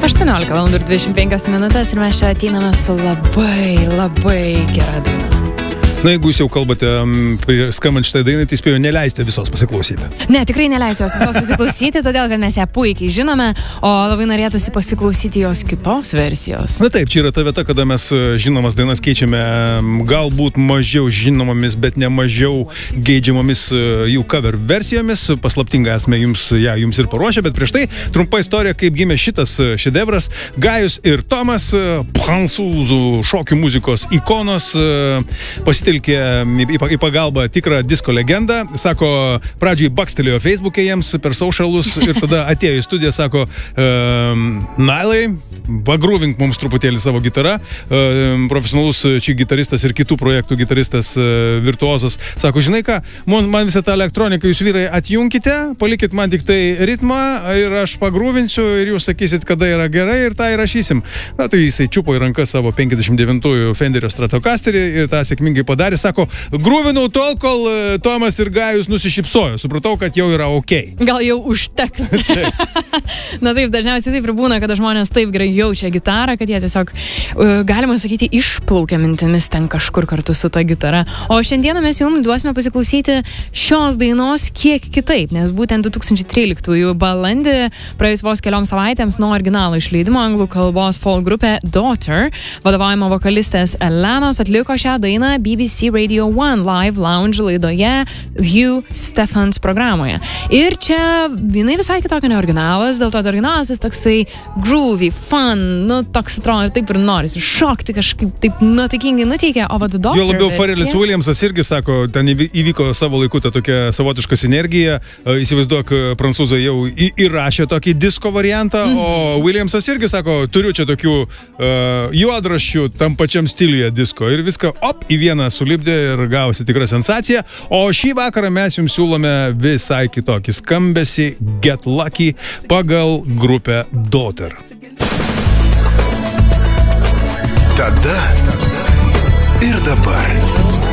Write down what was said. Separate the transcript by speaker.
Speaker 1: 18:25 minutės ir mes čia ateiname su labai gera daina.
Speaker 2: Na, jeigu jūs jau kalbate skambant šitą dainą, tai spėjau neleisite visos pasiklausyti.
Speaker 1: Ne, tikrai neleisiu jos visos pasiklausyti, todėl, kad mes ją puikiai žinome, o labai norėtųsi pasiklausyti jos kitos versijos.
Speaker 2: Na taip, čia yra ta vieta, kada mes žinomas dainas keičiame galbūt mažiau žinomomis, bet ne mažiau geidžiamomis jų cover versijomis. Paslaptingą esmę jums ir paruošę, bet prieš tai trumpa istorija, kaip gimė šitas šedevras. Gajus ir Tomas, prancūzų šokių muzikos ikonos, pasitelkė į pagalbą tikrą disko legendą. Sako, pradžiai bakstelėjo Facebook'e jiems per socialus ir tada atėjo į studiją, sako, Nailai, pagrūvink mums truputėlį savo gitarą. Profesionalus čia gitaristas ir kitų projektų gitaristas, virtuozas. Sako, žinai ką, man visą tą elektroniką jūs vyrai atjunkite, palikit man tik tai ritmą ir aš pagrūvinsiu ir jūs sakysit, kada yra gerai ir tą įrašysim. Na, tai jisai čiupo į ranką savo 59 Fenderio Stratocasterį ir tą sėkmingai padarė. Sako, grūvinau tol, kol Tomas ir Gajus nusišypsojo. Supratau, kad jau yra ok.
Speaker 1: Gal jau užteks. Na taip, dažniausiai taip ir būna, kada žmonės taip gerai jaučia gitarą, kad jie tiesiog, galima sakyti, išplaukia mintimis ten kažkur kartu su ta gitara. O šiandieną mes jums duosime pasiklausyti šios dainos kiek kitaip, nes būtent 2013 balandį, praėjus vos kelioms savaitėms nuo originalo išleidimo, anglų kalbos folk grupė Daughter, vadovaujama vokalistės Elenos, atliko šią dainą BBC Radio 1 Live Lounge laidoje Hugh Stephens programoje. Ir čia jinai visai kitokia ne originalas, dėl to originalas jis toksai groovy, fun, nu toks atrodo ir taip ir norisi šokti kažkaip taip nuotaikingai nuteikia, o vad Daughter.
Speaker 2: Jo labiau Pharrellis Williamsas irgi sako, ten įvyko savo laiku ta tokia savotiška sinergija, įsivaizduok, prancūzai jau įrašė tokį disko variantą, o Williamsas irgi sako, turiu čia tokių juodraščių tam pačiam stiliuje disko ir viską į vieną sulipdė ir gavosi tikra sensacija. O šį vakarą mes jums siūlome visai kitokį skambesį Get Lucky pagal grupę Daughter.
Speaker 3: Tada ir dabar.